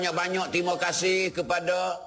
Banyak terima kasih kepada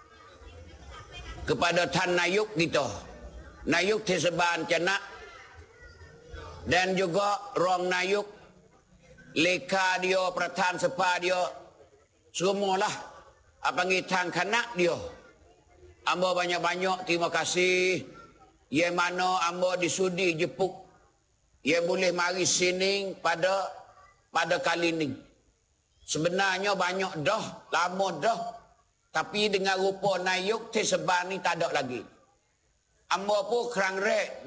Tan Nayuk kita. Nayuk Teseban Canak dan juga Rong Nayuk, leka dia, Pertan Sepa dia, semualah panggil Tan Kanak dia. Ambo banyak-banyak terima kasih. Yang mana ambo disudi jepuk yang boleh mari sini pada kali ini. Sebenarnya banyak dah, lama dah. Tapi dengan rupa Nayuk Teseban ni tak ada lagi. Ambo pun kerang rek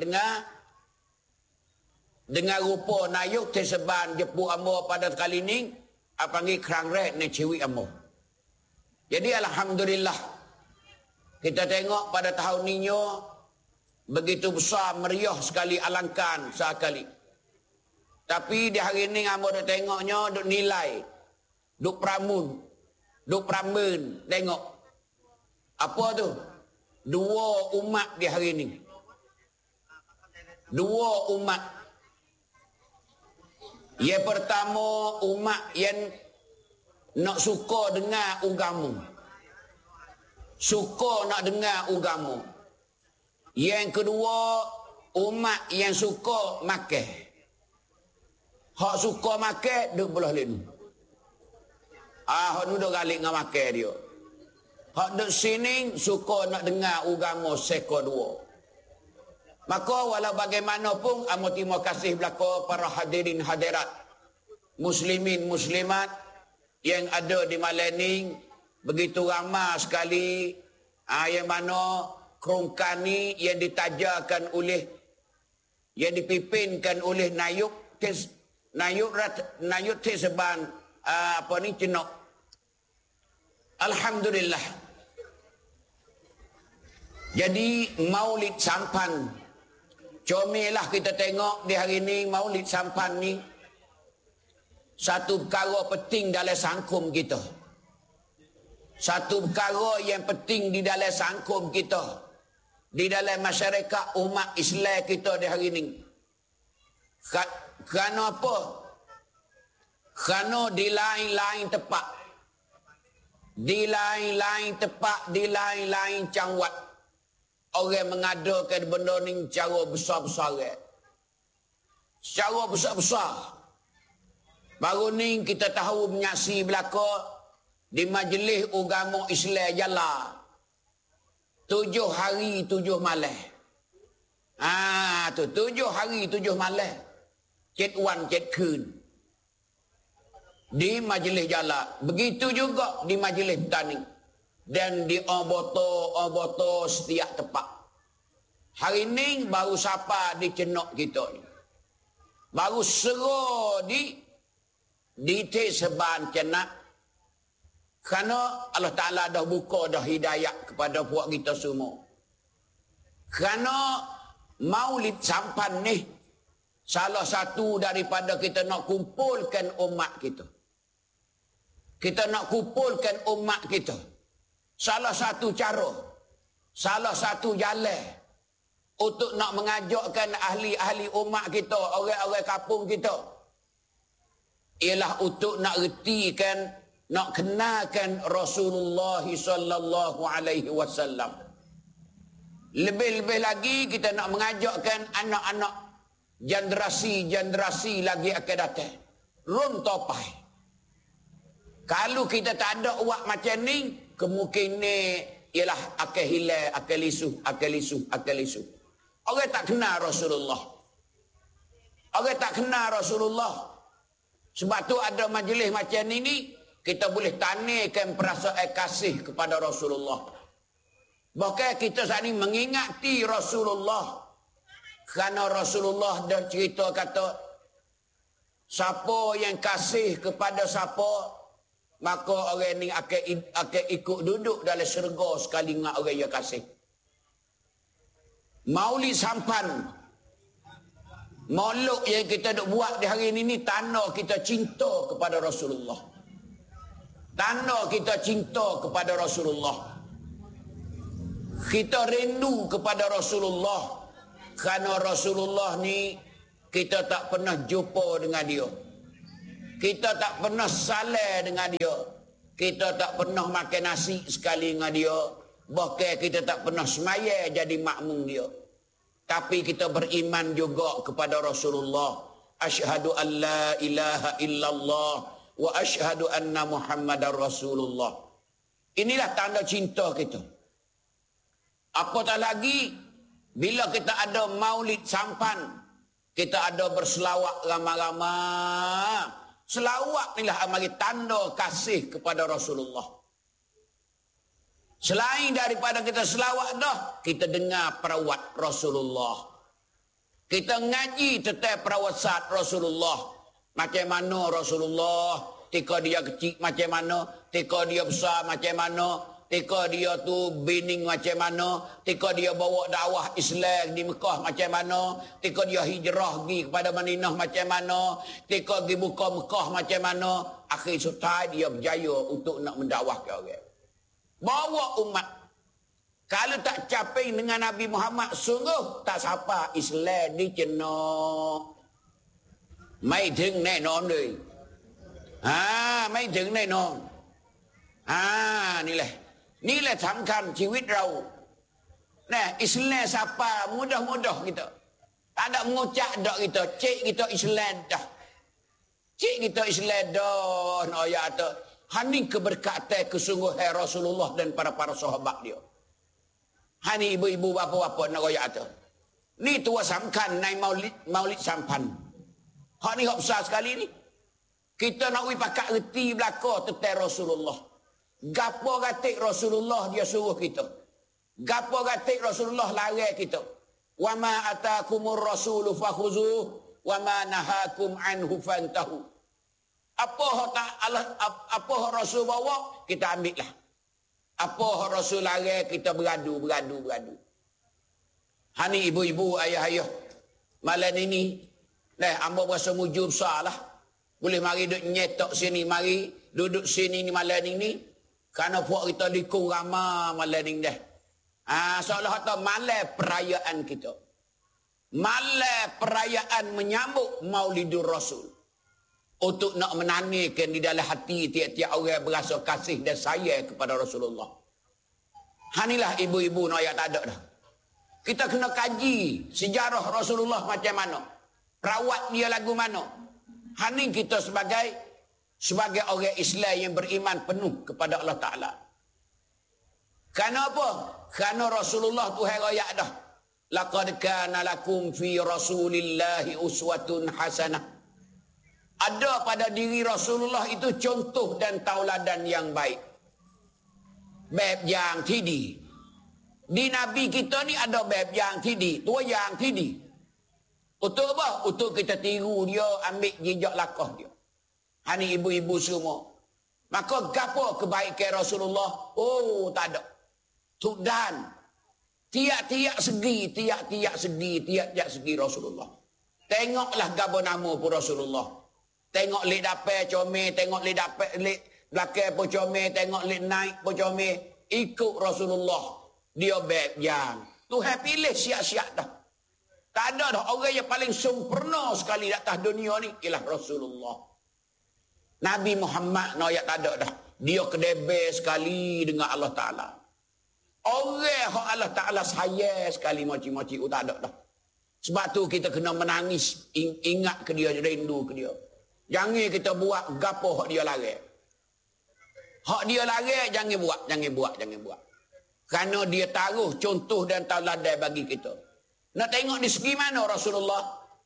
dengan rupa Nayuk Teseban jepuk ambo pada kali ni, panggil kerang rek ni cewek ambo. Jadi alhamdulillah, kita tengok pada tahun ni begitu besar meriah sekali alangkan sekali. Tapi di hari ni ambo duk tengoknya, duk nilai, duk pramun, tengok. Apa tu? Dua umat di hari ni. Dua umat. Yang pertama, umat yang nak suka dengar agama. Suka nak dengar agama. Yang kedua, umat yang suka makan. Hak suka makan, duk belah lenu. Hak duduk galik dengan makan dia. Hak duduk sini suka nak dengar agama seko dua. Maka walau bagaimanapun, amo terima kasih belaka para hadirin hadirat, muslimin muslimat yang ada di malam ni. Begitu ramai sekali yang mana kerongkan ni yang ditajakan oleh, yang dipimpinkan oleh Nayuk Teseban Cenok. Alhamdulillah. Jadi Maulid Sampan, comelah kita tengok di hari ni Maulid Sampan ni satu perkara penting dalam sangkum kita. Satu perkara yang penting di dalam sangkum kita, di dalam masyarakat umat Islam kita di hari ni. Kerana apa? Kerana di lain-lain tempat, di lain-lain tempat, di lain-lain cangwat, orang mengadakan benda ni secara besar-besar. Secara besar-besar. Baru ni kita tahu menyaksi belaka di Majlis Agama Islam Jala 7 hari 7 malam. Tu 7 hari 7 malam. 7 wan 7 คืน. Di Majlis Jala. Begitu juga di Majlis Petani. Dan di oboto setiap tempat. Hari ni baru sapa di Cenok kita ni. Baru serah di Teseban Canak. Kerana Allah Ta'ala dah buka dah hidayah kepada puak kita semua. Kerana Maulid Sampan ni salah satu daripada kita nak kumpulkan umat kita. Kita nak kumpulkan umat kita. Salah satu cara, salah satu jalan untuk nak mengajakkan ahli-ahli umat kita, orang-orang kampung kita, ialah untuk nak retikan, nak kenalkan Rasulullah sallallahu alaihi wasallam. Lebih-lebih lagi kita nak mengajakkan anak-anak generasi lagi akan datang. Rum topai. Kalau kita tak ada uak macam ni, kemungkinan ialah akan hilang, akan lisu. Orang tak kenal Rasulullah. Orang tak kenal Rasulullah. Sebab tu ada majlis macam ni, kita boleh tanamkan perasaan kasih kepada Rasulullah. Bahkan kita saat ini mengingati Rasulullah. Kerana Rasulullah dah cerita kata, siapa yang kasih kepada siapa, maka orang ni akan ikut duduk dalam syurga sekali dengan orang yang kasih. Maulid Sampan, maulud yang kita duk buat di hari ini tanda kita cinta kepada Rasulullah. Tanda kita cinta kepada Rasulullah. Kita rindu kepada Rasulullah. Kerana Rasulullah ni kita tak pernah jumpa dengan dia. Kita tak pernah salah dengan dia. Kita tak pernah makan nasi sekali dengan dia. Bahkan kita tak pernah semaya jadi makmum dia. Tapi kita beriman juga kepada Rasulullah. Asyhadu an la ilaha illallah wa asyhadu anna Muhammadar Rasulullah. Inilah tanda cinta kita. Apatah lagi bila kita ada maulid sampan, kita ada berselawat ramai-ramai. Selawat inilah amari tanda kasih kepada Rasulullah. Selain daripada kita selawat dah, kita dengar perawat Rasulullah. Kita ngaji tentang perawat Rasulullah. Macam mana Rasulullah, tika dia kecil macam mana, tika dia besar macam mana, tika dia tu bining macam mana, tika dia bawa dakwah Islam di Mekah macam mana, tika dia hijrah pergi kepada Madinah macam mana, tika pergi buka Mekah macam mana, akhir sutai dia berjaya untuk nak mendakwahkan orang. Bawa umat. Kalau tak capai dengan Nabi Muhammad, sungguh tak siapa Islam ni cenok. Maiถึง แน่นอนเลย ไม่ถึง แน่นอน นี่แหละ นี่แหละสำคัญชีวิตเรา Nah, Islam siapa mudah-mudah kita. Tak ada mengucap dak kita. Cik kita Islam dah. Cik kita Islam dah. Ayat tu. Hani keberkatan kesungguhan Rasulullah dan para sahabat dia. Hani ibu-ibu bapa-bapa nak ayat tu. Ni tua sangkan naik maulid sampan. Hak ni hak besar sekali ni. Kita nak wi pakak reti belaka tentang Rasulullah. Gapo gatik Rasulullah dia suruh kita. Gapo gatik Rasulullah larang kita. Wa ma atakumur rasulu fakhuzuh wa ma nahakum anhu fantahu. Apa hak Rasul bawa, kita ambil lah. Apa hak Rasul larang, kita beradu. Hani ibu-ibu, ayah-ayah, malam ini, hamba berasa mujur besar lah. Boleh mari duduk nyetok sini, mari duduk sini ni malam ini. Kerana puak kita likung ramah malam ini dah. Seolah-olah malam perayaan kita. Malam perayaan menyambut Maulidur Rasul. Untuk nak menanamkan di dalam hati tiap-tiap orang berasa kasih dan sayang kepada Rasulullah. Hanilah ibu-ibu nak ayat tak ada dah. Kita kena kaji sejarah Rasulullah macam mana. Perawat dia lagu mana. Hani kita sebagai orang Islam yang beriman penuh kepada Allah Ta'ala. Kerana apa? Kerana Rasulullah Tuhan ayat dah. Laqad kana lakum fi Rasulillahi uswatun hasanah. Ada pada diri Rasulullah itu contoh dan tauladan yang baik. Bab yang tidi. Di Nabi kita ni ada bab yang tidi. Tua yang tidi. Untuk apa? Untuk kita tiru dia, ambil jejak lakah dia. Hani ibu-ibu semua. Maka gapo kebaikan Rasulullah? Oh, tak ada. Sudan. Tiap-tiap segi Rasulullah. Tengoklah gapo nama pun Rasulullah. Tengok lek dapat comel, tengok lek dapat lek belakang pun comel, tengok lek naik pun comel. Ikut Rasulullah. Dia bab yang Tuhan pilih siap-siap dah. Tak ada dah orang yang paling sempurna sekali di atas dunia ni ialah Rasulullah. Nabi Muhammad no ayat tak ada dah. Dia kedebe sekali dengan Allah Ta'ala. Orang yang Allah Ta'ala sayang sekali moci-moci tak ada dah. Sebab tu kita kena menangis, ingat ke dia, rindu ke dia. Jangan kita buat gapo hak dia larang. Hak dia larang jangan buat. Kerana dia taruh contoh dan tauladan bagi kita. Nak tengok di segi mana Rasulullah?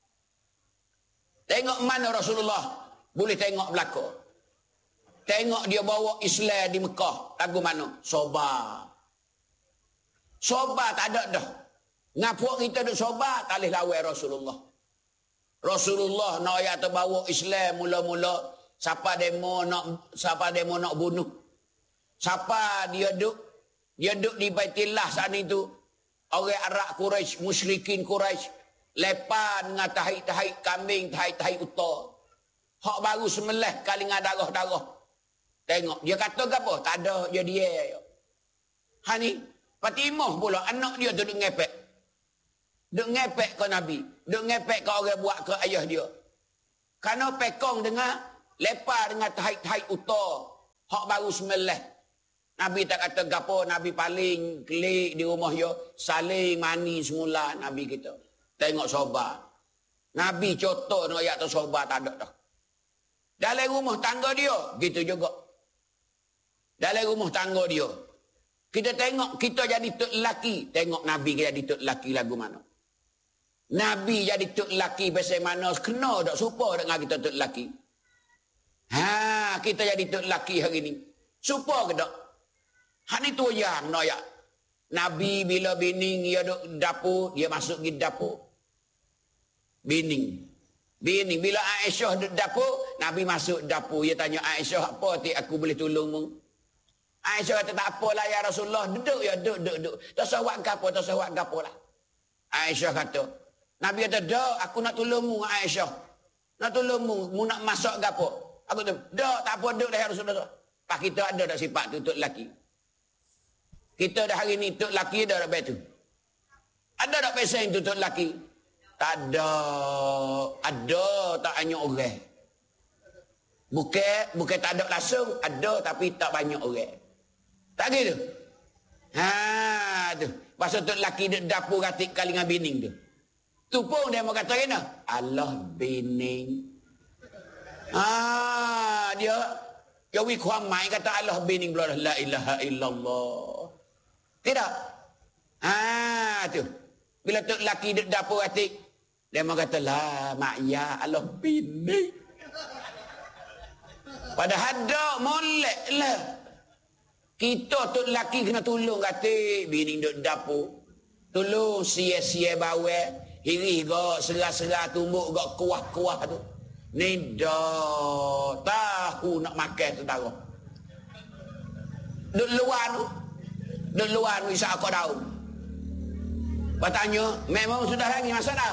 Tengok mana Rasulullah? Boleh tengok belakang. Tengok dia bawa Islam di Mekah. Lagu mana? Sobar. Sobar tak ada dah. Ngapuak kita duk sobar, tak boleh lawan Rasulullah. Rasulullah nak ayat terbawa Islam mula-mula. Siapa demo nak bunuh. Siapa dia duk di Baitillah saat itu. Orang Arab Quraisy, musyrikin Quraisy. Lepan dengan tahik-tahik kambing, tahik-tahik uta. Hak baru semelah kali dengan darah-darah. Tengok, dia kata ke apa? Tak ada, dia. Hani, Fatimah pula, anak dia tu duk ngepek. Duk ngepek ke Nabi. Duk ngepek ke orang buat ke ayah dia. Kerana pekong dengan lepas dengan tahik-tahik uta. hak baru semelah. Nabi tak kata gapo, Nabi paling klik di rumah yo, saling mani semula Nabi kita. Tengok sobat. Nabi contoh nak ayat tu sobat tak ada dah. Dalam rumah tangga dia, gitu juga. Dalam rumah tangga dia. Kita tengok, kita jadi tok lelaki. Tengok Nabi jadi tok lelaki lagu mana. Nabi jadi tok lelaki pasal mana, kena tak supa dengan kita tok lelaki. Kita jadi tok lelaki hari ni. Supa ke tak? Hak ni tu yang nak ya. Nabi bila bini dia duduk dapur, dia masuk di dapur. Bini bila Aisyah duduk dapur, Nabi masuk dapur. Dia tanya Aisyah, apa ti aku boleh tolongmu? Aisyah kata tak apalah ya Rasulullah, duduk ya, duduk. Tak usah buat gapo lah. Aisyah kata, Nabi kata, "Dak, aku nak tolongmu Aisyah. Nak tolongmu, mu nak masak gapo?" Aku kata, "Dak, tak apa, duduk dah ya Rasulullah." Pak kita ada dak sifat tu untuk lelaki. Kita dah hari ni untuk lelaki dah dak betul. Ada dak pesen tu untuk lelaki? Tak ada. Ada tak hanya orang. Bukan tak ada langsung, ada tapi tak banyak orang. Tak gitu. Tu. Pasal tu lelaki duduk dapur ratik kali dengan bining tu. Tu pun dia mau kata kena. Allah bining. Dia jawi kuam mai kata Allah bining belah la ilaha illallah. Tidak. Tu. Bila tu lelaki duduk dapur ratik, dia mau kata la mak ya Allah bining. Padahal dak molek lah. Kita tu lelaki kena tolong kata bini duduk dapur. Tolong sia-sia bawel. Hiri gak serah-serah tumbuk gak kuah-kuah tu. Ni dak tahu nak makan tu tahu. Duduk luar tu isap akak daun. Bertanya, memang sudah lagi masa dah?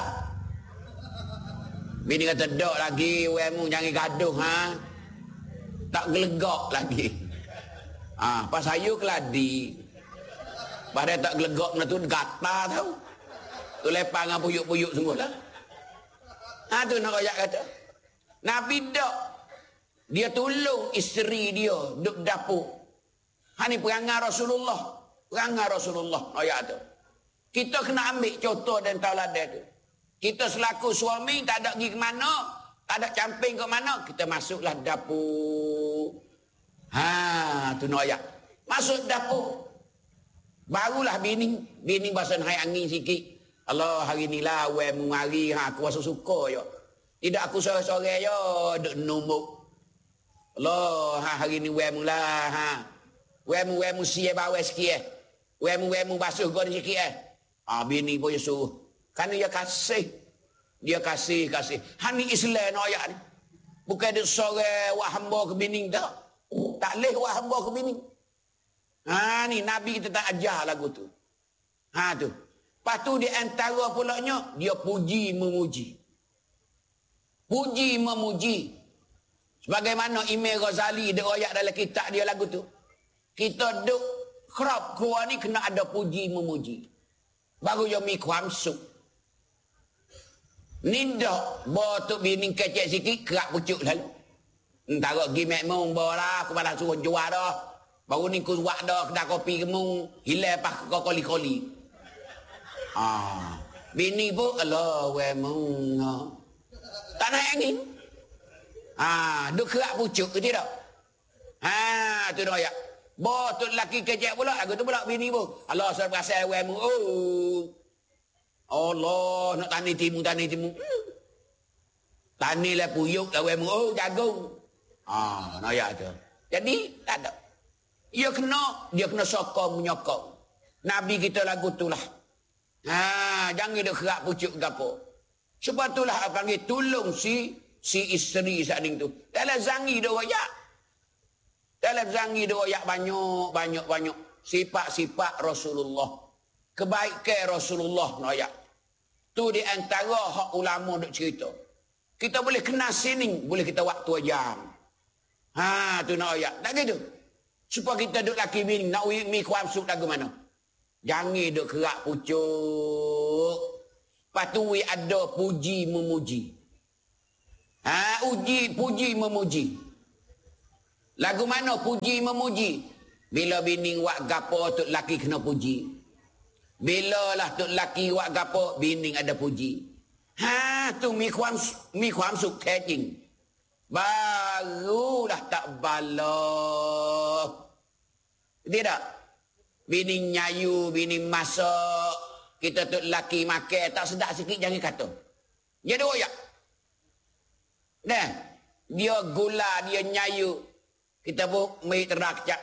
Bini kata, dak lagi, wemu jangan gaduh tak gelegak lagi. Pas sayu keladi. Pada tak gelegak na tu gata tahu. Tu lepas dengan puyuk-puyuk semua lah. Tu nak royak kata. Nabi dak. Dia tolong isteri dia duduk dapur. Ni perangai Rasulullah. Perangai Rasulullah. Royak tu. Kita kena ambil contoh dan tauladan tu. Kita selaku suami tak ada pergi ke mana. Tak ada camping ke mana, kita masuklah dapur. Tu nak ayat. Masuk dapur. Barulah bini bahasa hai angin sikit. Allah hari ni lah, wemu mari, aku rasa suka yo. Tidak aku sore-sore yo, duk numuk. Allah, hari ni wemu lah, Wemu sia bawah sikit Wemu basuh kau sikit bini pun dia suruh. Kerana dia kasih. Dia kasih. Hani Islam no ayat ni. Bukan dia sore wak hamba ke bini tak. Tak leh wak hamba ke bini. Ni Nabi kita tak ajar lagu tu. Tu. Lepas tu di antara pulaknya dia puji memuji. Puji memuji. Sebagaimana Imam Ghazali dia ayat dalam kitab dia lagu tu. Kita duk kerap keluar ni kena ada puji memuji. Baru yo mi kuam suk. Nindak botuk bini kecek sikit kerak pucuk lalu. Entar gi mek mung bola aku malah suruh jual dah. Baru ni ku buat dah kedai kopi kemung hilang pas koli-koli. Bini pun Allah we mung. Tak naik angin. Duk kerak pucuk ke tidak? Tu dah ya. Botuk lelaki kecek pula aku tu pula bini pun. Allah suruh pasal we mung. Allah nak tani timu. Tani lah puyuk lah wemu jagung. Nak ya tu. Jadi tak ada. Dia kena sokong menyokong. Nabi kita lagu tu lah. Jangan dia kerak pucuk gapo. Sebab itulah apa panggil tolong si isteri sading tu. Dalam zangi dia royak. Banyak sifat-sifat Rasulullah. Kebaikan Rasulullah nak ayat. Tu di antara hak ulama duk cerita. Kita boleh kenal sini, boleh kita waktu jam. Tu nak ayat. Tak gitu. Supaya kita duk laki bini nak mi kuam suk lagu mana. Jangan duk kerak pucuk. Patui ada puji memuji. Puji memuji. Lagu mana puji memuji? Bila bini wak gapo tok laki kena puji. Bila lah tok laki wak gapo bini ada puji. Tu มีความสุขแท้จริง barulah tak bala. Tidak? Bini nyayu, bini masak, kita tok laki makan tak sedap sikit jangan kata. Jadi royak. Nah, dia gula, dia nyayu. Kita pun mai terak cak.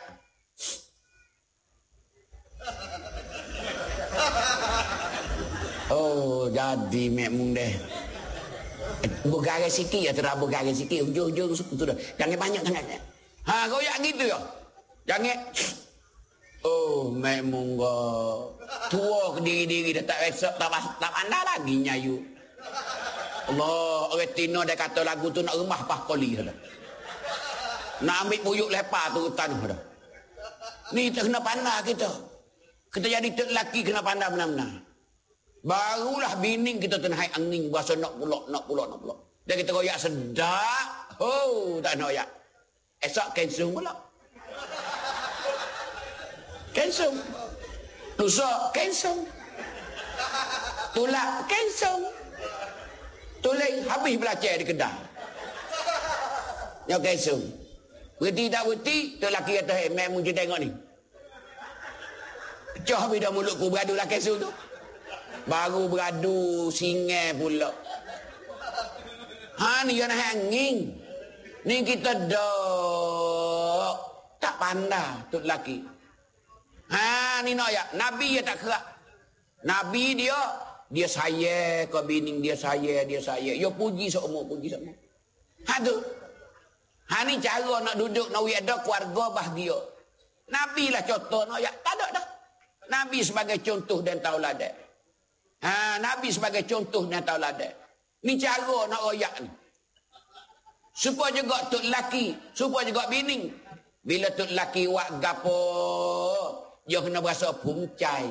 Oh, jadi memang deh. Bergarai sikit ya, terang bergarai sikit. Hujung-hujung tu dah. Jangan banyak sangat. Royak gitu ya. Jangan. Oh, memang tua ke diri-diri dah tak esok, tak pandai lagi nyayu. Allah, orang Tino dia kata lagu tu nak remah pah koli dah. Nak ambil puyuk lepas tu hutan dah. Ni kita kena pandai kita. Kita jadi tok laki kena pandai benar-benar. Barulah bining kita tenai angin berasa nak pulak. Dan kita royak sedap. Oh, tak nak royak. Esok kensum pula. Kensum. Lusa kensum. Tulak kensum. Tulis habis belajar di Kedah. Yang kensum. Berhenti tak berhenti, tu laki kata, memang je tengok ni. Pecah habis dah mulutku beradu lah kensum tu. Baru beradu singai pula. Ni yang nak angin. Ni kita dah tak pandai tu laki. Ni nak ya. Nabi ya tak kerak. Nabi dia saya ke bini dia saya. Yo puji seumur. Tu. Ni cara nak duduk nak ada keluarga bahagia. Nabi lah contoh nak ya. Tak ada dah. Nabi sebagai contoh dan tauladan. Nabi sebagai contoh dan tauladan. Ni cara nak royak ni. Supaya juga tok laki, supaya juga bini. Bila tok laki wak gapo, dia kena berasa pumcai.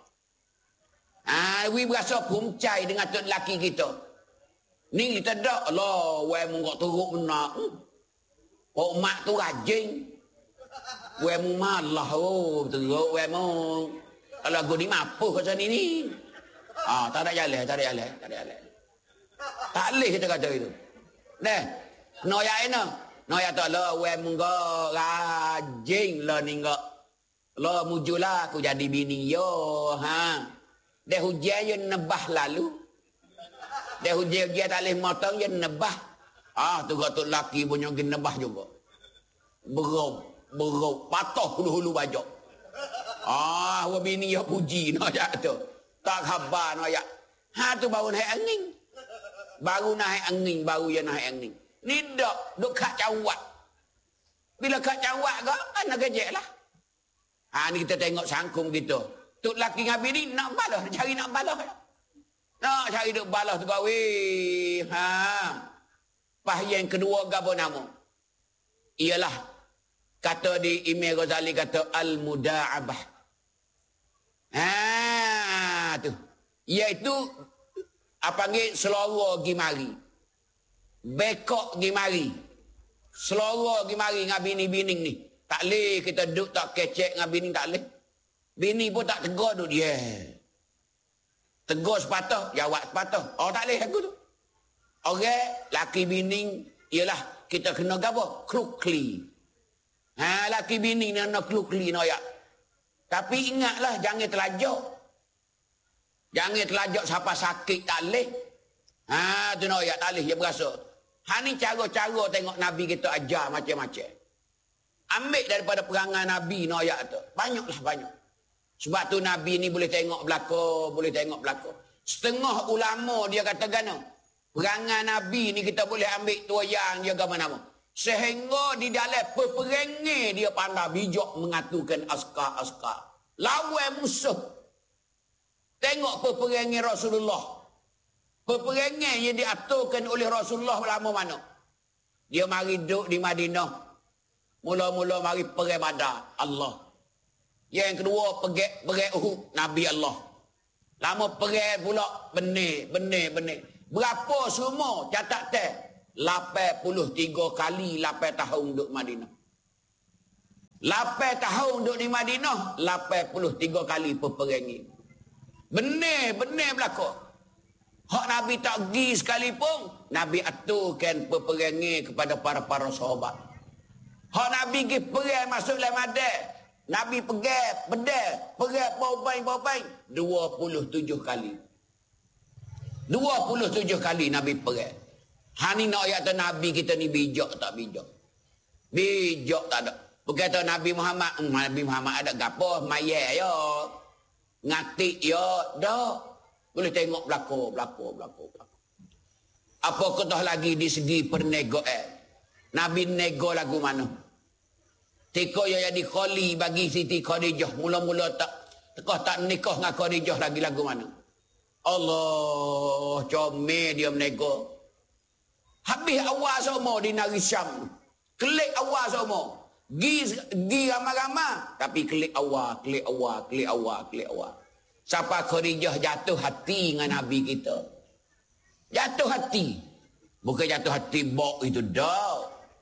We berasa pumcai dengan tok laki kita. Ni kita dak Allah, wei mungkok teruk benar. Oh mak tu rajin. Wei mu malah teruk wei mu. Kalau aku ni mampu kat sini ni. Tak ada jalan. Tak boleh kita kata itu. Dah. Noya ina. Noya tak lah. Wei mungko rajin lah ni enggak. Lah mujulah aku jadi bini yo. Dia hujan je nebah lalu. Dia hujan tak boleh motong je nebah. Tu tu laki punya nebah juga. Berau. Patah hulu-hulu bajak. Wa bini ya puji noya tu. Tak khabar noya. Tu baru naik angin. Baru naik angin. Ni duk kat cawak. Bila kat cawak ke, nak kejek lah. Ni kita tengok sangkum kita. Tok laki dengan bini nak balas, cari nak balas. Nak cari duk balas tu kau. Pas yang kedua gapo nama? Ialah kata di Imam Ghazali kata al-muda'abah. Tu. Iaitu apa panggil selora gi mari. Bekok gi mari. Selora gi mari dengan bini-bini ni. Tak leh kita duduk tak kecek dengan bini tak leh. Bini pun tak tegur duk dia. Tegur sepatah, jawab sepatah. Tak leh aku tu. Laki bini ialah kita kena gapo? Krukli. Laki bini ni nak krukli noyak. Tapi ingatlah jangan terlajak. Jangan terlajak siapa sakit tak leh. Tu noyak tak leh dia berasa. Ni cara-cara tengok Nabi kita ajar macam-macam. Ambil daripada perangai Nabi noyak tu. Banyak. Sebab tu Nabi ni boleh tengok belakang. Setengah ulama dia katakan perangai Nabi ni kita boleh ambil tuayang dia gambar nama. Sehingga di dalam peperangai dia pandai bijak mengaturkan askar-askar. Lawan musuh. Tengok peperangai Rasulullah. Peperangai yang diaturkan oleh Rasulullah lama mana? Dia mari duduk di Madinah. Mula-mula mari perang Badar. Allah. Yang kedua perang Uhud. Nabi Allah. Lama perang pula benih. Berapa semua catat teh? 83 kali 8 tahun duduk Madinah. 8 tahun duduk di Madinah, 83 kali peperangi. Benar berlaku. Hak Nabi tak pergi sekalipun, Nabi aturkan peperangi kepada para sahabat. Hak Nabi pergi perang masuk dalam Madinah, Nabi perang, perang bau-bain, 27 kali. 27 kali Nabi perang. Hani nak ayat Nabi kita ni bijak tak bijak? Bijak tak ada. Bukan kata Nabi Muhammad ada gapo mayat ya. Ngatik ya, dak. Boleh tengok berlaku. Apa ketah lagi di segi pernegoan. Nabi nego lagu mana? Tiko yang jadi kholi bagi Siti Khadijah. Mula-mula tak nikah dengan Khadijah lagi lagu mana? Allah, comel dia menego. Habis awal semua di Negeri Syam. Klik awal semua. Gi ramai-ramai. Tapi klik awal. Sampai Khadijah jatuh hati dengan Nabi kita. Jatuh hati. Bukan jatuh hati bok itu dah.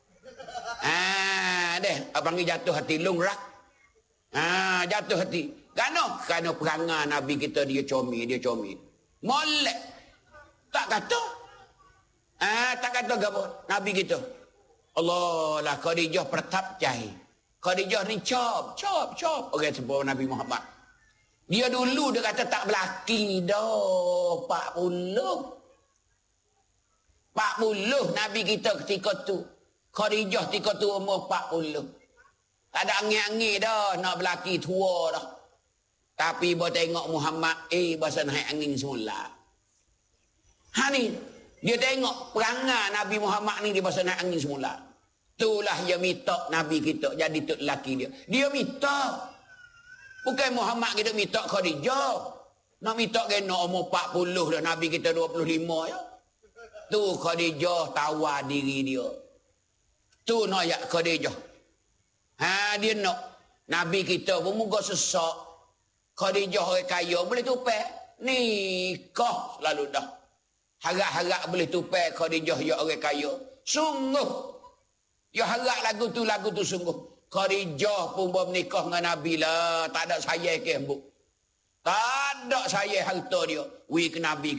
Abang ni jatuh hati lungrak. Jatuh hati. Kerana perangai Nabi kita dia comel. Molek. Tak kata. Tak kata apa Nabi kita. Allah lah Khadijah pertap cahaya. Khadijah ni cop. Orang sebut Nabi Muhammad. Dia dulu dia kata tak berlaki dah. 40 Nabi kita ketika tu. Khadijah ketika tu umur 40. Tak ada angin-angin dah nak berlaki tua dah. Tapi bawa tengok Muhammad, bahasa naik angin semula. Ni, dia tengok perangai Nabi Muhammad ni dia bahasa naik angin semula. Itulah dia minta Nabi kita jadi tok lelaki dia. Dia minta. Bukan Muhammad kita minta Khadijah. Nak minta kena umur 40 dah. Nabi kita 25 ya. Tu Khadijah tawar diri dia. Tu nak ayat Khadijah. Dia nak. Nabi kita pun muka sesak. Khadijah orang kaya boleh tupai. Nikah selalu dah. Harap-harap boleh tupai Khadijah ya orang kaya. Sungguh. Ya harap lagu tu sungguh. Khadijah pun bernikah dengan Nabi lah. Tak ada saya ke bu. Tak ada saya harta dia. Ke Nabi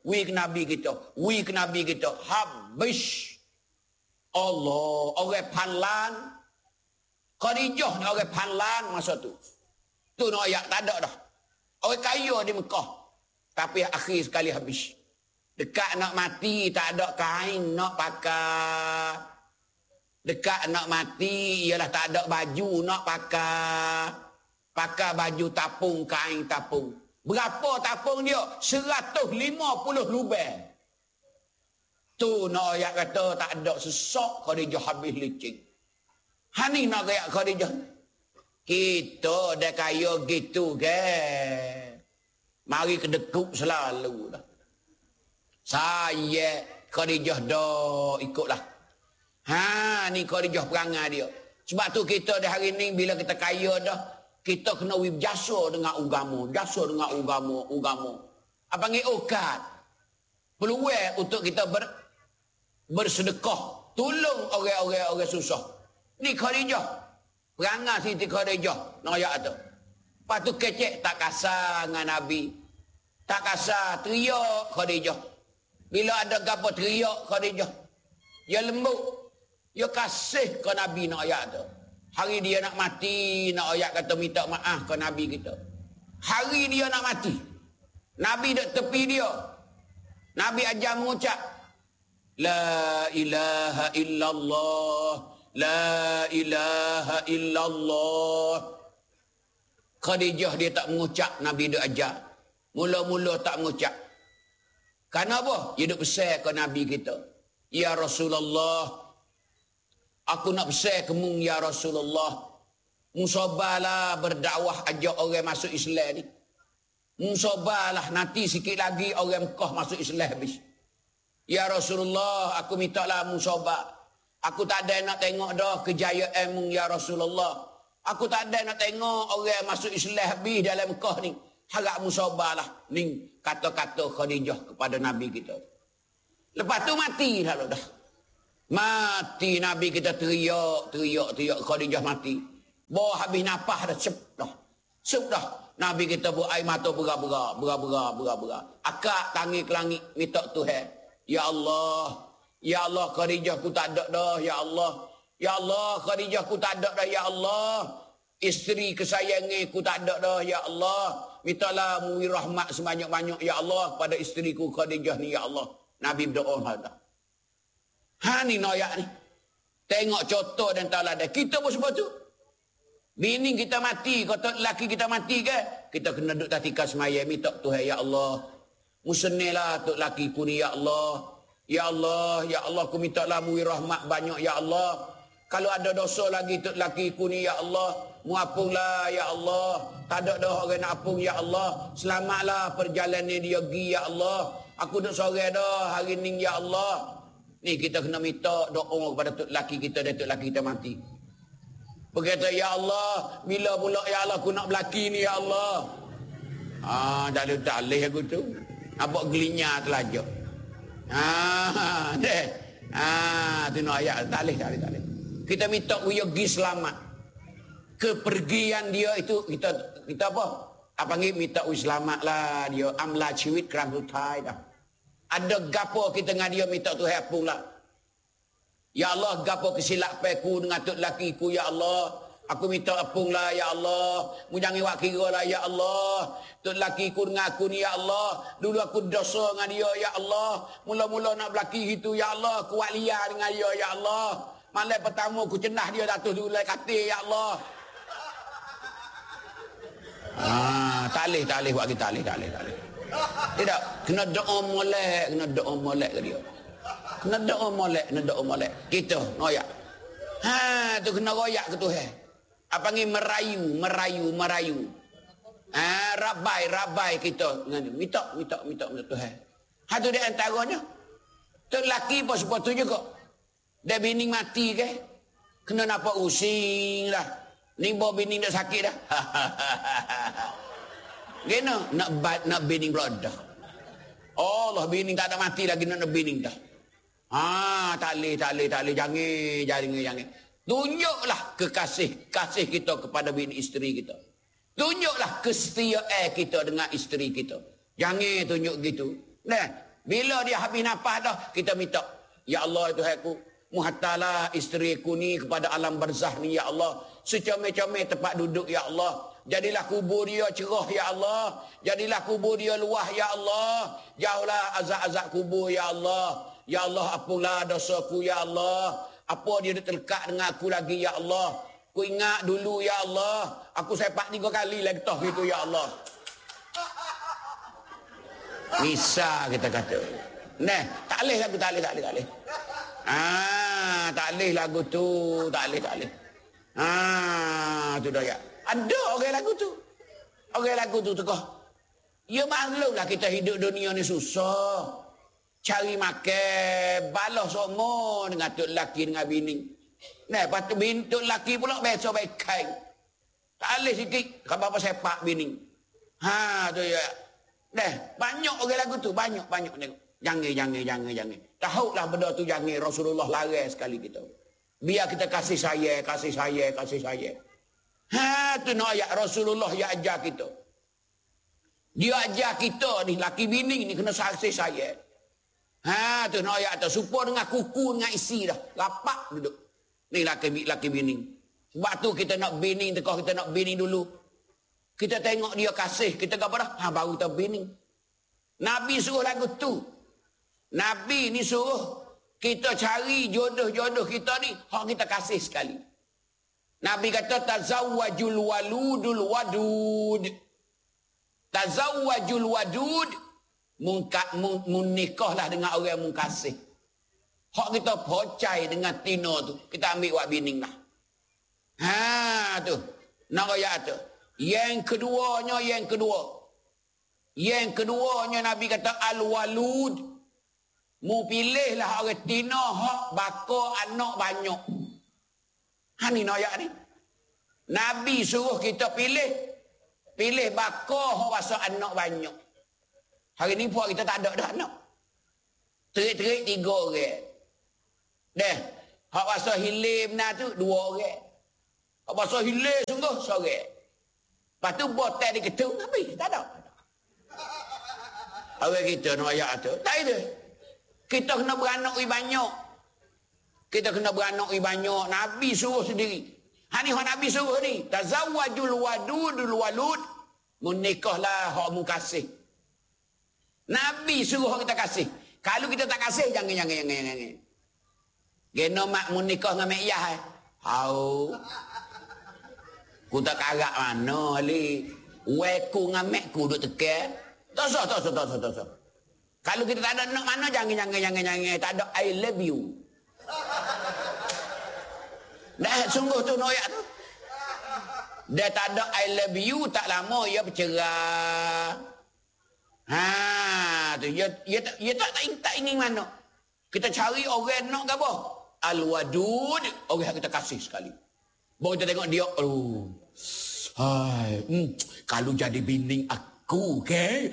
kita. Habis. Allah. Orang panlan. Khadijah ni orang panlan masa tu. Tu nak ayat tak ada dah. Orang kaya di Mekah. Tapi akhir sekali habis. Dekat nak mati tak ada kain nak pakai. Dekat nak mati ialah tak ada baju nak pakai. Pakai baju tapung, kain tapung. Berapa tapung dia? 150 lubang. Tu nak ayat kata tak ada sesak Khadijah habis licin. Hani nak ayat Khadijah. Kita dah kaya gitu ke. Mari kedekut selalu dah. Saya Khadijah dah ikutlah. Ni Khadijah perangai dia. Sebab tu kita dah hari ni bila kita kaya dah, kita kena berjasa dengan agama. Apa panggil okat. Peluang untuk kita bersedekah. Tolong orang-orang susah. Ni Khadijah. Perangai Siti Khadijah. Nak ayat tu. Lepas tu kecek tak kasar dengan Nabi. Tak kasar teriak Khadijah. Bila ada gapo teriak Khadijah. Dia lembut. Dia kasih ke Nabi nak ayat tu. Hari dia nak mati, nak ayat kata minta maaf ke Nabi kita. Hari dia nak mati. Nabi dek tepi dia. Nabi ajar mengucap. La ilaha illallah. La ilaha illallah. Khadijah dia tak mengucap, Nabi dek ajar. Mula-mula tak mengucap. Kenapa? Dia dek pesan ke Nabi kita. Ya Rasulullah. Aku nak pesan ke mung ya Rasulullah. Musabalah berdakwah ajak orang masuk Islam ni. Musabalah nanti sikit lagi orang Mekah masuk Islam habis. Ya Rasulullah, aku minta lah musabah. Aku tak ada nak tengok dah kejayaan mung ya Rasulullah. Aku tak ada nak tengok orang masuk Islam habis dalam Mekah ni. Harap musabalah ni kata-kata Khadijah kepada Nabi kita. Lepas tu mati lalu dah. Mati Nabi kita teriak Khadijah mati. Bawa habis nafas dah, sep dah. Nabi kita buat air mata berah. Akak tangi ke langit, minta Tuhan. Ya Allah, Khadijah ku tak ada dah, ya Allah. Ya Allah, Khadijah ku tak ada dah, ya Allah. Isteri kesayangan ku tak ada dah, ya Allah. Mintalah muwi rahmat sebanyak-banyak, ya Allah, pada isteriku Khadijah ni, ya Allah. Nabi berdoa dah. Ni noyak ni. Tengok contoh dan teladan. Kita pun sebab tu. Bini kita mati, kata lelaki kita mati ke? Kita kena duduk tatika semaya, minta Tuhan, ya Allah. Musnilah tok lelaki ku ni, ya Allah. Ya Allah, aku minta lah muwi rahmat banyak, ya Allah. Kalau ada dosa lagi tok lelaki ku ni, ya Allah. Muapunglah, ya Allah. Tak ada dah orang nak apung, ya Allah. Selamatlah perjalanan dia pergi, ya Allah. Aku duduk sore dah hari ni, ya Allah. Ni kita kena minta doa kepada tok lelaki kita dan tok lelaki kita mati. Berkata, ya Allah, bila pula ya Allah aku nak berlaki ni, ya Allah. Tak ada talih aku tu. Abang gelinya telajak. Tu nak ayat talih. Kita minta dia pergi selamat. Kepergian dia itu kita apa? Apa panggil minta selamat lah dia. Amla ciwit keram sutai dah. Ada gapo kita dengan dia minta Tuhan apung lah. Ya Allah, gapo kesilap peku dengan tok laki ku, ya Allah. Aku minta apung lah, ya Allah. Mu jangan buat kira lah, ya Allah. Tok laki ku dengan aku ni, ya Allah. Dulu aku dosa dengan dia, ya Allah. Mula-mula nak berlaki itu, ya Allah. Aku buat liar dengan dia, ya Allah. Malam pertama aku cenah dia datus dulu katil, ya Allah. Talih buat kita, talih. Tidak, kena doa molek ke dia. Kena doa molek. Kita ngoyak. Tu kena royak ke Tuhan. Apa panggil merayu. Rabai kita. Minta Tuhan. Tu dia antaranya. Tu lelaki pun sepatutnya kok. Dia bini mati ke? Kena nampak using lah. Ni bawa bini dah sakit dah. Gena nak bini pula dah. Allah, bini tak ada mati lagi nak bini dah. Tak boleh. Jangan. Tunjuklah kasih kita kepada bini isteri kita. Tunjuklah kesetiaan kita dengan isteri kita. Jangan tunjuk gitu. Nah, bila dia habis nafas dah, kita minta, ya Allah Tuhanku, muhattalah isteriku ni kepada alam barzah ni, ya Allah. Secomel-comel tempat duduk, ya Allah. Jadilah kubur dia cerah, ya Allah. Jadilah kubur dia luah, ya Allah. Jauhlah azab-azab kubur, ya Allah. Ya Allah, apalah dosaku, ya Allah. Apa dia terlekat dengan aku lagi, ya Allah. Aku ingat dulu, ya Allah. Aku sepak 3 kali lagi toh gitu, ya Allah. Bisa kita kata. Nah, tak boleh lagu, tak boleh. Tak boleh lagu tu, tak boleh. Tu dah ya. Ada orang lagu tu. Orang lagu tu kau. Ya maklumlah kita hidup dunia ni susah. Cari makan, balas semua dengan tok lelaki dengan bini. Nah, lepas tu tok lelaki pula biasa baik kain. Tak boleh sikit, apa sepak bini. Tu ya. Nah, banyak orang lagu tu, banyak tengok. Jangan. Tahulah benda tu jangan. Rasulullah larang sekali kita. Biar kita kasih sayang. Tu nak ayat Rasulullah yang ajar kita. Dia ajar kita ni, laki bini ni kena kasih sayang. Tu nak ayat tu. Supaya dengan kuku, dengan isi dah. Lapak duduk. Ni laki bini. Sebab tu kita nak bini, kita nak bini dulu. Kita tengok dia kasih. Kita kata dah? Baru kita bini. Nabi suruh lagu tu. Nabi ni suruh kita cari jodoh-jodoh kita ni, hak kita kasih sekali. Nabi kata tazawwajul waludul wadud. Tazawwajul wadud, menikahlah dengan orang yang mengkasih. Hak kita pocai dengan tino tu, kita ambil buat bining lah. Tu. Nak ayat tu. Yang keduanya Nabi kata al-walud. Mu pilihlah orang tino hak bako anak banyak. Ni noyak ni. Nabi suruh kita pilih bako hak basa anak banyak. Hari ni puak kita tak ada dah anak. Terik-terik 3 orang. Hak basa hilim na tu 2 orang. Bahasa hilir sungguh sore. Lepas tu botek di ketung habis. Tak ada. Orang kita nak ayat tu. Tak ada. Kita kena beranak banyak. Kita kena beranak banyak. Nabi suruh sendiri. Hani hak Nabi suruh ni. Tazawwajul wadudul walud. Menikahlah hak mu kasih. Nabi suruh kita kasih. Kalau kita tak kasih, jangan. Gena mak mu nikah dengan mek yah. Hau. Ku tak karak mana ali. Weku dengan mekku duk tekan. Tak sah. Kalau kita tak ada nak mana, jangan. Tak ada I love you. Dah sungguh tu noyak tu. Dia tak ada I love you, tak lama ia bercerah. Tu ia tak ingin mana. Kita cari orang nak ke apa? Al-wadud, orang yang kita kasih sekali. Baru kita tengok dia, kalau jadi bini aku, ke?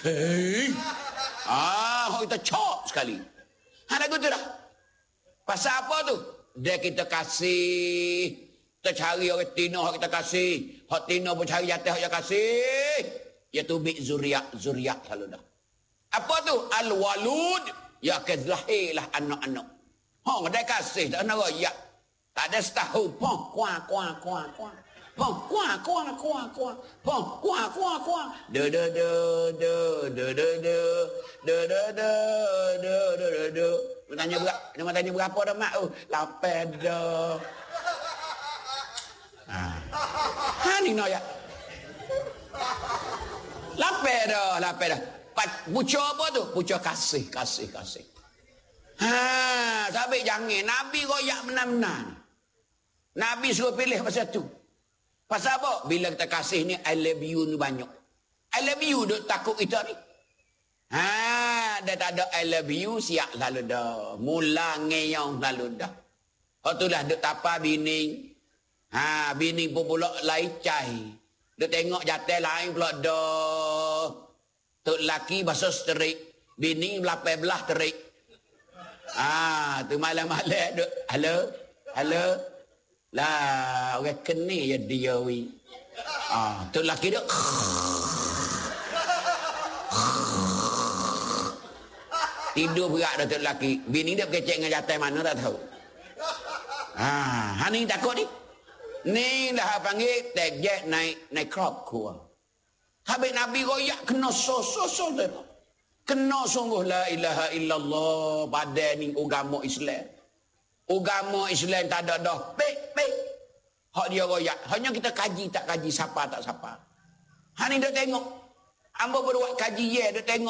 Kita cok sekali. Lagu tu dah. Pasal apa tu? Dia kita kasih. Kita cari orang Tino yang kita kasih. Hak Tino pun cari jatah yang kasih. Iaitu bik zuriat selalu dah. Apa tu? Al-walud. Ya akan lahirlah anak-anak. Dia kasih. Tak nak royak. Tak ada setahun. Kuah. Nama tanya berapa dah mak? 8 dah. Ni no ya. 8 dah. Pucuk apa tu? Pucuk kasih. Sabik jangan. Nabi royak benar-benar. Nabi suruh pilih pasal tu. Pasal apa? Bila kita kasih ni, I love you ni banyak. I love you duk takut kita ni. Dia tak ada I love you, siap lalu dah. Mula ngeyong lalu dah. Itulah duk tapa bini. Bini pun pula lain cai. Duk tengok jatah lain pula dah. Tok laki bahasa terik. Bini 18 terik. Tu malam-malam duk. Halo. Lah, orang kena ya dia wi. Tu laki dia. Tidur berat dah tu laki. Bini dia kecek dengan jatah mana tak tahu. Ni takut ni. Ni dah panggil tajak naik crop kuah. Habis Nabi royak kena so dia. Kena sungguh la ilaha illallah pada ni agama Islam. Agama Islam tak ada dah. Pek. Hak dia royak. Hanya kita kaji tak kaji siapa tak siapa. Ni dia tengok. Hamba berbuat kaji dia tengok.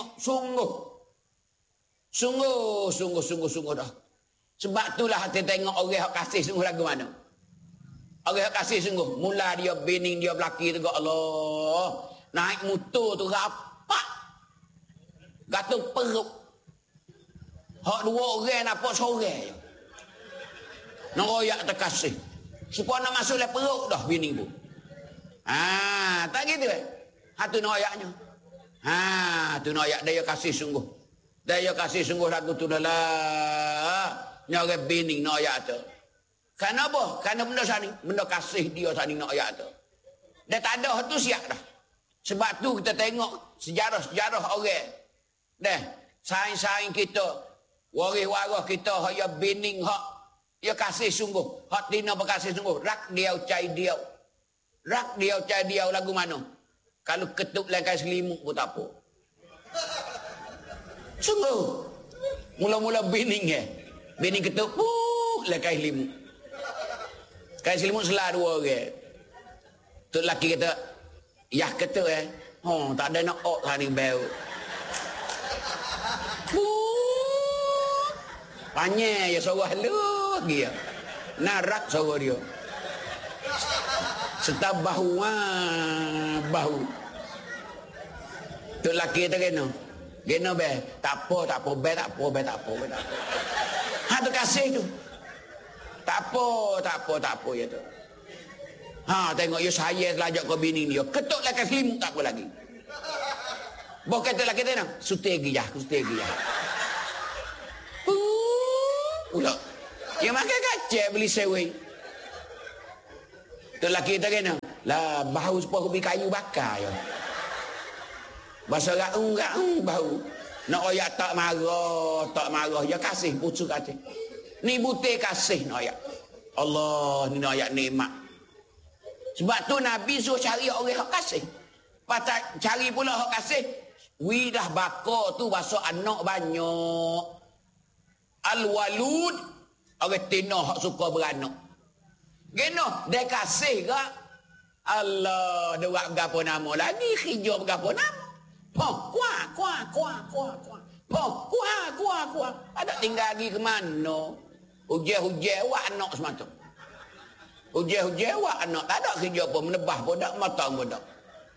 Sungguh dah. Sebab itulah kita tengok orang yang kasih sungguh lagu mana. Orang yang kasih sungguh. Mula dia bening dia belaki tu. Allah. Naik motor tu rapat. Gatung perut. Hak 2 orang nampak sore. Nak royak terkasih. Supaya nak masuk dalam perut dah bini pun. Tak gitu tu noyaknya. Tu noyak dia kasih sungguh. Dia kasih sungguh lagu tu dah lah. Nyaga bini noyak tu. Kenapa? Kerana benda sani. Benda kasih dia sani noyak tu. Dia tak ada tu siap dah. Sebab tu kita tengok sejarah orang. Dah. Saing-saing kita. Waris-waris kita. Ya bini hak. Ya kasih sungguh. Hak Tina berkasih sungguh. Rak dia cai dia. Rak dia cai dia lagu mana? Kalau ketuk lain kali selimut pun tak apa. Sungguh. Mula-mula bining Bining ketuk. Lain kali selimut. Kali selimut selah 2 orang. Tu lelaki kata. Yah ketuk tak ada nak ok ni bel. Panjang ya suara halus dia. Narak suara dia. Serta bahu. Tu lelaki kata kena. Kena be. Tak apa. Be tak apa. Tu kasih tu. Tak apa ya tu. Tengok ya saya selajak ke bini dia. Ketuk lah kat selimut tak apa lagi. Bawa kata lelaki tu nak. Sutegi ya. Pula. Dia makan kacang beli sewing. Tu lelaki kita kena. Lah, bau sepuluh kubik kayu bakar. Ya. Bahasa raung bau. Nak oyak tak marah. Ya kasih, pucu kasih. Ni butir kasih nak oyak. Allah, ni nak oyak nikmat. Sebab tu Nabi suruh cari orang yang kasih. Pasal cari pula hak kasih. Wi dah bakar tu bahasa anak banyak. Al-walud, orang tina hak suka beranak. Geno, dia kasih ke? Allah, dia buat berapa nama lagi, hijau berapa nama. Kuah. Ada tinggal lagi ke mana? Hujan-hujan awak anak semata. Hujan-hujan awak anak. Tak ada kerja pun, menebah pun tak, matang pun tak.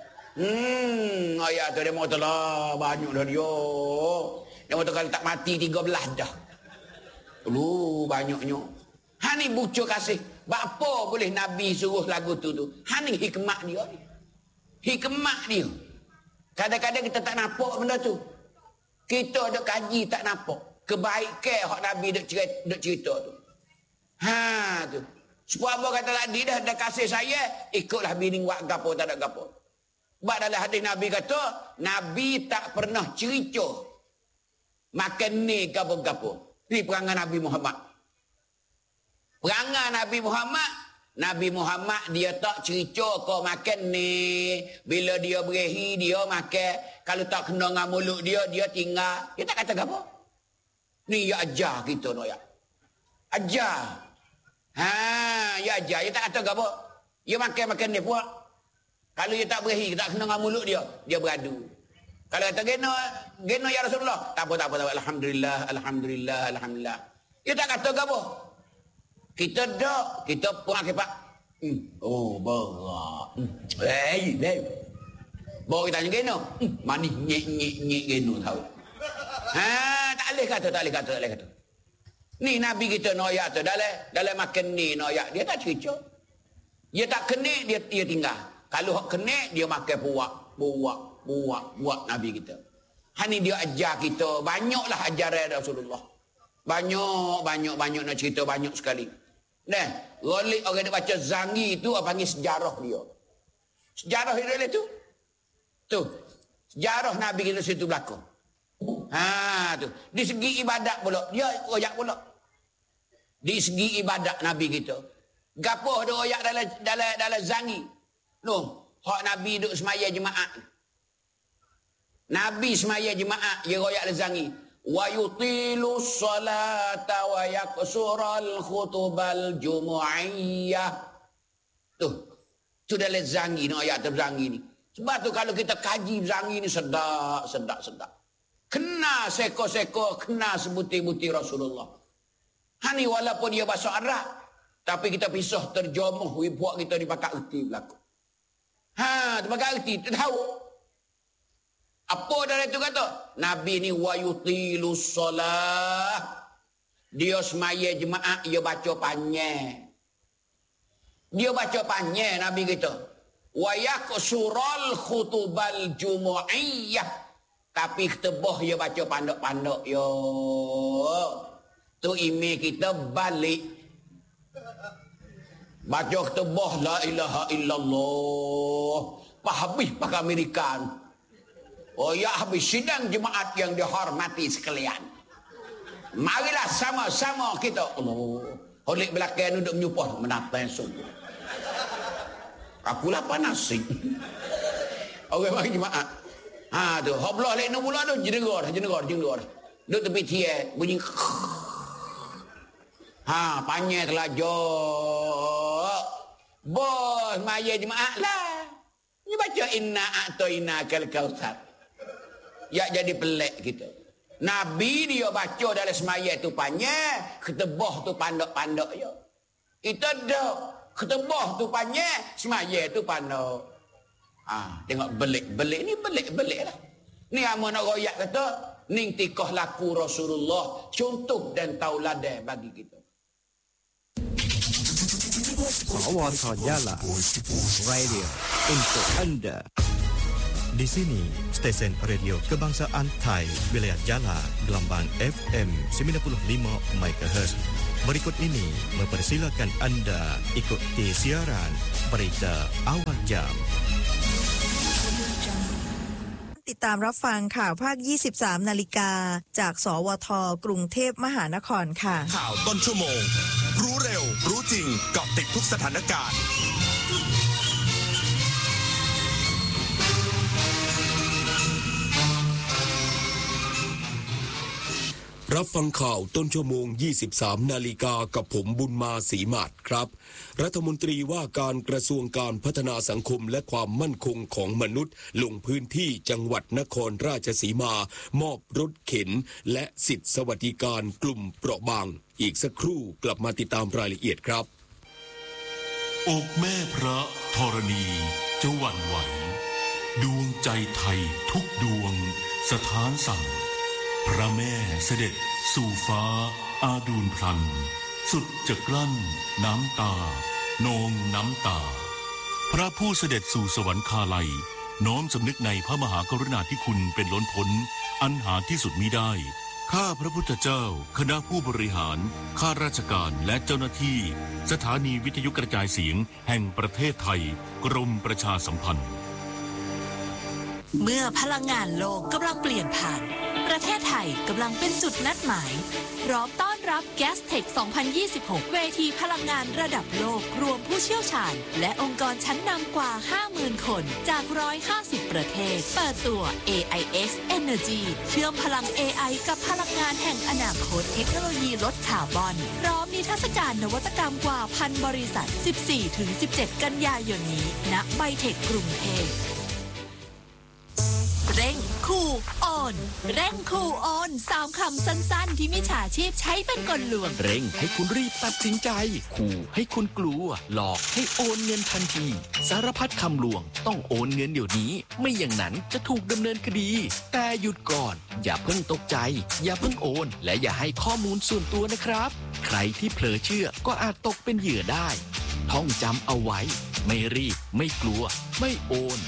Ayat tu dia mau lah, banyak dah dia. Dia mau kalau tak mati 13 dah. Banyaknya. Hani bucuk kasih. Bapa boleh Nabi suruh lagu tu. Hani hikmat dia ni. Hikmat dia. Kadang-kadang kita tak nampak benda tu. Kita duk kaji tak nampak. Kebaikan hak Nabi duk cerita tu. Tu. Sebab apa kata tadi dah kasih saya, ikutlah bini buat gapo tak ada gapo. Sebab dalam hadis Nabi kata, Nabi tak pernah cerita makan ni gapo-gapo. Ini perangai Nabi Muhammad. Perangai Nabi Muhammad dia tak cerita kau makan ni. Bila dia berehi dia makan. Kalau tak kena dengan mulut dia tinggal. Dia tak kata apa. Ni ya ajar kita no ya. Ajar. Ya ajar. Dia tak kata apa. Dia makan ni pun. Kalau dia tak berehi, tak kena dengan mulut dia beradu. Kalau kata geno ya Rasulullah. Tak apa. Alhamdulillah. Dia tak kata apa. Kita pun akibat. Berat. Bawa kita tanya geno. Manis nyek geno tahu. Tak boleh kata. Ni Nabi kita noyak tu. Dalam makan ni noyak. Dia tak cerita. Dia tak kenik, dia tinggal. Kalau hak kenik, dia makan buat Nabi kita. Hani dia ajar kita. Banyaklah ajaran Rasulullah. Banyak nak cerita banyak sekali. Rolik orang dia baca Zangi tu apa panggil sejarah dia. Sejarah dia tu. Tu. Sejarah Nabi kita situ belakang. Tu. Di segi ibadat pula, dia royak pula. Di segi ibadat Nabi kita. Gapo dia royak dalam Zangi. Hak Nabi duk semaya jemaah. Nabi semaya jemaah, dia royak dalam Zangi. Wa yutilu salata wa yaksural khutubal jumu'iyah. Tu dalam Zangi ni, ayat Zangi ni. Sebab tu kalau kita kaji Zangi ni sedap. Kena seko-seko, kena sebutir-butir Rasulullah. Hani walaupun dia bahasa Arab, tapi kita pisah terjemuh, buat kita dipakai erti belakang. Dipakai erti, kita tahu. Apa dari itu kata? Nabi ni wa yutilus solah. Dia semaya jemaah, dia baca panjang. Nabi kita. Wa yaksural khutubal jumu'iyah. Tapi ketebah dia baca pandok-pandok. Tu email kita balik. Baca ketebah la ilaha illallah. Habis pakai Amerikan. Habis sidang jemaat yang dihormati sekalian. Marilah sama-sama kita. Allah. Holik belakang duduk menyupah. Menapa yang sungguh. Akulah panas sih. Orang bagi jemaat. Tu. Hak belah lek nak pula tu. Jenegor. Duduk tepi tiap. Bunyi. Panjang telajak. Bos, maya jemaat lah. Ni baca inna a'toina kal kautsar. Ya jadi pelik kita. Nabi dia baca dalam semaya tu panjang, ketebah tu pandok-pandok ya. Kita dah ketebah tu panjang, semaya tu pandok. Tengok belik ni belik lah. Ni amun nak royak kata, ning tikah laku Rasulullah, contoh dan tauladan bagi kita. Awal Jala Radio untuk Anda. Di sini stesen radio kebangsaan Thai wilayah Jala gelombang FM 95 MHz. Berikut ini mempersilakan Anda ikuti siaran berita awal jam. ติดตามรับฟังข่าวภาค 23 นาฬิกาจากสวทกรุงเทพมหานครค่ะข่าวต้นชั่วโมงรู้เร็วรู้จริงเกาะติดทุกสถานการณ์รับฟังข่าวต้นชั่วโมง 23 นาฬิกากับผมบุญมาศรีมาศครับรัฐมนตรีว่าการกระทรวงการพัฒนาสังคมและความมั่นคงของมนุษย์ลงพื้นที่จังหวัดนครราชสีมามอบรถเข็นและสิทธิสวัสดิการกลุ่มเปราะบางอีกสักครู่กลับมาติดตามรายละเอียดครับอกแม่พระธรณีจะหวั่นไหวดวงใจไทยทุกดวงสถานสั่งพระแม่เสด็จสู่ฟ้าอาดูลพลันสุดจะกลั้นน้ำตานองน้ำตาพระผู้เสด็จสู่สวรรคาลัยน้อมสำนึกในพระมหากรุณาธิคุณเป็นล้นพ้นอันหาที่สุดมิได้ข้าพระพุทธเจ้าคณะผู้บริหารข้าราชการและเจ้าหน้าที่สถานีวิทยุกระจายเสียงแห่งประเทศไทยกรมประชาสัมพันธ์เมื่อพลังงานโลกกำลังเปลี่ยนผ่านประเทศไทยกำลังเป็นจุดนัดหมายพร้อมต้อนรับ Gastech 2026 เวทีพลังงานระดับโลกรวมผู้เชี่ยวชาญและองค์กรชั้นนำกว่า 50,000 คนจาก150 ประเทศเปิดตัว AIX Energy เชื่อมพลัง AI กับพลังงานแห่งอนาคตเทคโนโลยีลดคาร์บอนพร้อมนิทรรศการนวัตกรรมกว่า 1,000 บริษัท 14-17 กันยายนนี้ณไบเทคกรุงเทพเร่งคูออนเร่งคูออน3คำสั้นๆที่มิจฉาชีพใช้เป็นกลลวงเร่งให้คุณรีบตัดสินใจขู่ให้คุณกลัวหลอกให้โอนเงินทันทีสารพัดคำลวงต้องโอนเงินเดี๋ยวนี้ไม่อย่างนั้นจะถูกดำเนินคดีแต่หยุดก่อนอย่าเพิ่งตกใจอย่าเพิ่งโอนและอย่าให้ข้อมูลส่วนตัวนะครับใครที่เผลอเชื่อก็อาจตกเป็นเหยื่อได้ท่องจำเอาไว้ไม่รีบไม่กลัวไม่โอน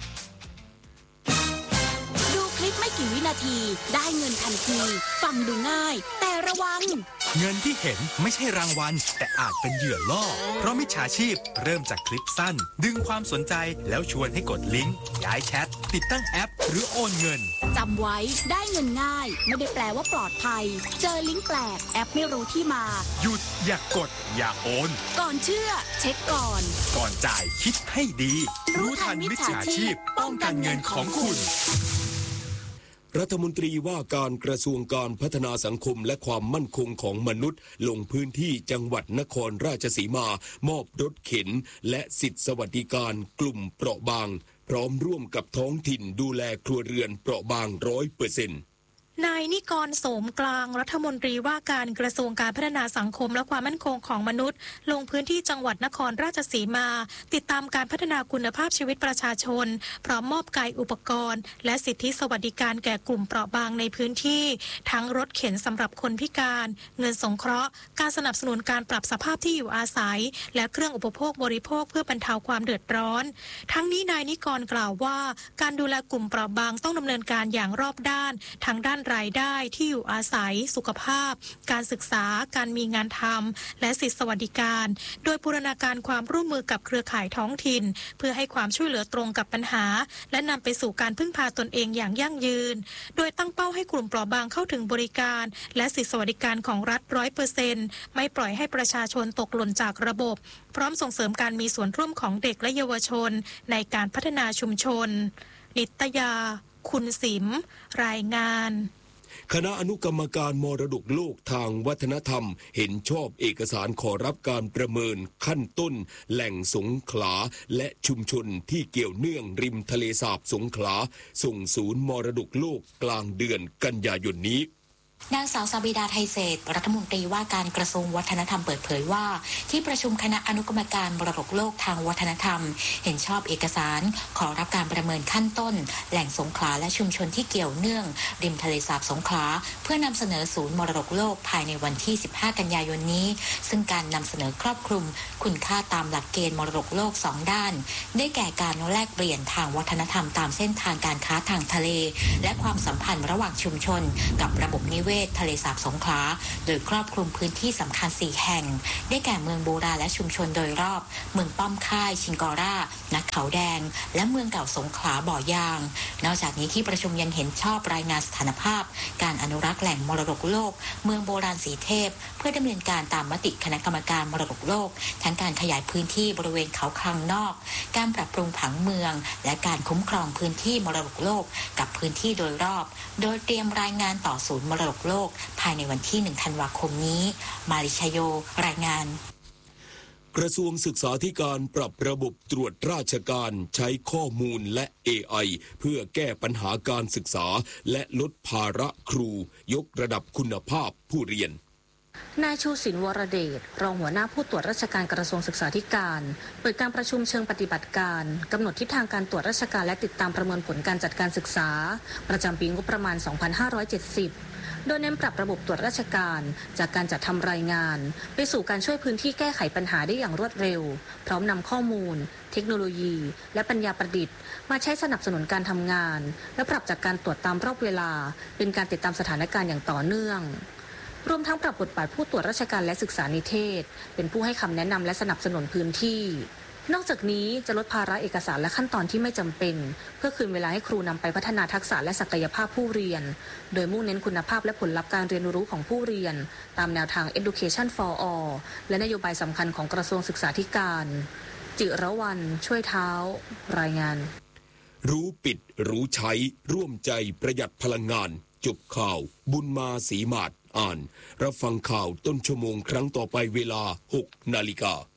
ไม่กี่วินาทีได้เงินทันทีฟังดูง่ายแต่ระวังเงินที่เห็นไม่ใช่รางวัลแต่อาจเป็นเหยื่อล่อเพราะมิจฉาชีพเริ่มจากคลิปสั้นดึงความสนใจแล้วชวนให้กดลิงก์ย้ายแชทติดตั้งแอปหรือโอนเงินจำไว้ได้เงินง่ายไม่ได้แปลว่าปลอดภัยเจอลิงก์แปลกแอปไม่รู้ที่มาหยุดอย่ากดอย่าโอนก่อนเชื่อเช็คก่อนจ่ายคิดให้ดีรู้ทันมิจฉาชีพป้องกันเงินของคุณรัฐมนตรีว่าการกระทรวงการพัฒนาสังคมและความมั่นคงของมนุษย์ลงพื้นที่จังหวัดนครราชสีมามอบรถเข็นและสิทธิสวัสดิการกลุ่มเปราะบางพร้อมร่วมกับท้องถิ่นดูแลครัวเรือนเปราะบาง 100% นายนิกรโสมกลางรัฐมนตรีว่าการกระทรวงการพัฒนาสังคมและความมั่นคงของมนุษย์ลงพื้นที่จังหวัดนครราชสีมาติดตามการพัฒนาคุณภาพชีวิตประชาชนพร้อมมอบไก่อุปกรณ์และสิทธิสวัสดิการแก่กลุ่มเปราะบางในพื้นที่ทั้งรถเข็นสำหรับคนพิการเงินสงเคราะห์การสนับสนุนการปรับสภาพที่อยู่อาศัยและเครื่องอุปโภคบริโภคเพื่อบรรเทาความเดือดร้อนทั้งนี้นายนิกรกล่าวว่าการดูแลกลุ่มเปราะบางต้องดำเนินการอย่างรอบด้านทั้งด้านรายได้ที่อยู่อาศัยสุขภาพการศึกษาการมีงานทำและสิทธิสวัสดิการโดยบูรณาการความร่วมมือกับเครือข่ายท้องถิ่นเพื่อให้ความช่วยเหลือตรงกับปัญหาและนำไปสู่การพึ่งพาตนเองอย่างยั่งยืนโดยตั้งเป้าให้กลุ่มเปราะบางเข้าถึงบริการและสิทธิสวัสดิการของรัฐ 100% ไม่ปล่อยให้ประชาชนตกหล่นจากระบบพร้อมส่งเสริมการมีส่วนร่วมของเด็กและเยาวชนในการพัฒนาชุมชนนิตยาคุณสิมรายงานคณะอนุกรรมการมรดกโลกทางวัฒนธรรมเห็นชอบเอกสารขอรับการประเมินขั้นต้นแหล่งสงขลาและชุมชนที่เกี่ยวเนื่องริมทะเลสาบสงขลาส่งศูนย์มรดกโลกกลางเดือนกันยายนนี้นางสาวซาบิดาไทยเศษรัฐมนตรีว่าการกระทรวงวัฒนธรรมเปิดเผยว่าที่ประชุมคณะอนุกรรมการมรดกโลกทางวัฒนธรรมเห็นชอบเอกสารขอรับการประเมินขั้นต้นแหล่งสงขลาและชุมชนที่เกี่ยวเนื่องริมทะเลสาบสงขลาเพื่อนำเสนอศูนย์มรดกโลกภายในวันที่15กันยายนนี้ซึ่งการนำเสนอครอบคลุมคุณค่าตามหลักเกณฑ์มรดกโลก2ด้านได้แก่การแลกเปลี่ยนทางวัฒนธรรมตามเส้นทางการค้าทางทะเลและความสัมพันธ์ระหว่างชุมชนกับระบบนิเวศทะเลสาบสงขลาโดยครอบคลุมพื้นที่สำคัญ4แห่งได้แก่เมืองโบราณและชุมชนโดยรอบเมืองป้อมค่ายชิงกอร่านักเขาแดงและเมืองเก่าสงขลาบ่อยางนอกจากนี้ที่ประชุมยังเห็นชอบรายงานสถานภาพการอนุรักษ์แหล่งมรดกโลกเมืองโบราณสีเทพเพื่อดำเนินการตามมติคณะกรรมการมรดกโลกทั้งการขยายพื้นที่บริเวณเขาคลังนอกการปรับปรุงผังเมืองและการคุ้มครองพื้นที่มรดกโลกกับพื้นที่โดยรอบโดยเตรียมรายงานต่อศูนย์มรดกโลกภายในวันที่1ธันวาคมนี้มาริชโยรายงานกระทรวงศึกษาธิการปรับระบบตรวจราชการใช้ข้อมูลและ AI เพื่อแก้ปัญหาการศึกษาและลดภาระครูยกระดับคุณภาพผู้เรียนนายชูศิลป์วรเดชรองหัวหน้าผู้ตรวจราชการกระทรวงศึกษาธิการเปิดการประชุมเชิงปฏิบัติการกำหนดทิศทางการตรวจราชการและติดตามประเมินผลการจัดการศึกษาประจำปีงบประมาณ 2570 โดยเน้นปรับระบบตรวจราชการจากการจัดทำรายงานไปสู่การช่วยพื้นที่แก้ไขปัญหาได้อย่างรวดเร็วพร้อมนำข้อมูลเทคโนโลยีและปัญญาประดิษฐ์มาใช้สนับสนุนการทำงานและปรับจากการตรวจตามรอบเวลาเป็นการติดตามสถานการณ์อย่างต่อเนื่องรวมทั้งปรับบทบาทผู้ตรวจราชการและศึกษานิเทศเป็นผู้ให้คำแนะนำและสนับสนุนพื้นที่นอกจากนี้จะลดภาระเอกสารและขั้นตอนที่ไม่จำเป็นเพื่อคืนเวลาให้ครูนำไปพัฒนาทักษะและศักยภาพผู้เรียนโดยมุ่งเน้นคุณภาพและผลลัพธ์การเรียนรู้ของผู้เรียนตามแนวทาง Education for All และนโยบายสำคัญของกระทรวงศึกษาธิการจิรวรรณช่วยเท้ารายงานรู้ปิดรู้ใช้ร่วมใจประหยัดพลังงานจบข่าวบุญมาศรีมาศอ่านรับฟังข่าวต้นชั่วโมงครั้งต่อไปเวลา 6 นาฬิกา